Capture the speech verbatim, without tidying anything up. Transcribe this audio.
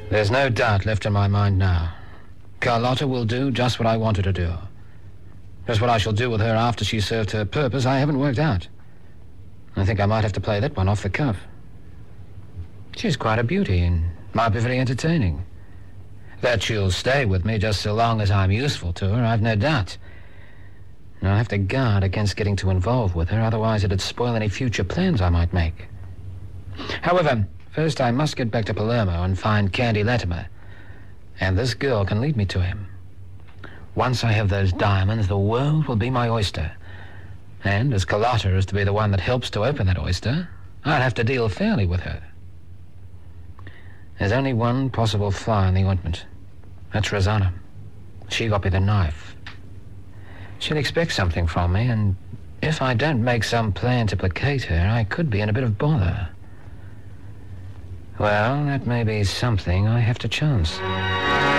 There's no doubt left in my mind now. Carlotta will do just what I want her to do. Just what I shall do with her after she's served her purpose, I haven't worked out. I think I might have to play that one off the cuff. She's quite a beauty and might be very entertaining. That she'll stay with me just so long as I'm useful to her, I've no doubt. And I'll have to guard against getting too involved with her, otherwise it'd spoil any future plans I might make. However, first I must get back to Palermo and find Candy Latimer. And this girl can lead me to him. Once I have those diamonds, the world will be my oyster. And as Carlotta is to be the one that helps to open that oyster, I'll have to deal fairly with her. There's only one possible fly in the ointment. That's Rosanna. She got me the knife. She'll expect something from me, and if I don't make some plan to placate her, I could be in a bit of bother. Well, that may be something I have to chance.